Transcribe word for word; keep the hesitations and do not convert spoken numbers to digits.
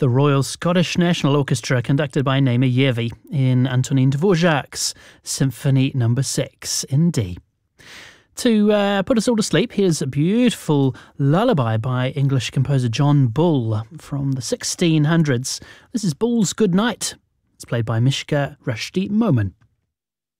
the Royal Scottish National Orchestra, conducted by Naima Yevi in Antonin Dvorak's Symphony Number Six in D. To uh, put us all to sleep, here's a beautiful lullaby by English composer John Bull from the sixteen hundreds. This is Bull's Good Night. It's played by Mishka Rushdie Momen.